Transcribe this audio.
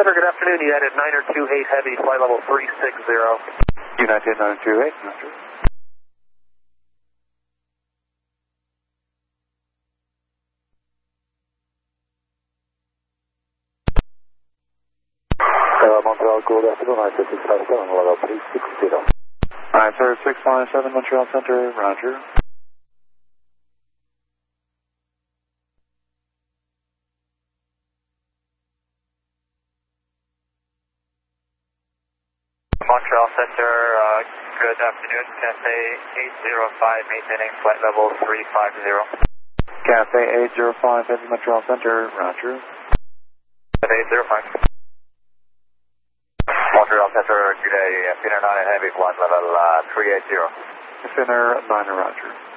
Center, good afternoon. United 928 Heavy, flight level 360. United 928, Roger. Montreal, good afternoon. 93657, level 360. 93657, Montreal Center, Roger. Montreal Center, good afternoon. Cathay 805, maintaining flight level 350. Cathay 805, Heavy, Montreal Center, Roger. Cathay 805. Montreal Center, good day. Finner 9 Heavy, flight level 380. Finner 9, Roger.